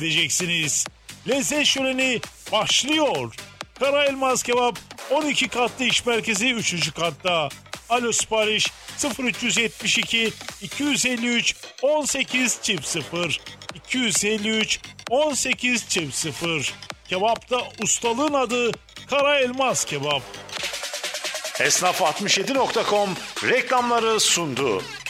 edeceksiniz. Lezzet şöleni başlıyor. Kara Elmas Kebap 12 katlı iş merkezi 3. katta. Alo sipariş 0372 253 18 0 253 18 0. Kebapta ustalığın adı Kara Elmas Kebap. Esnaf67.com reklamları sundu.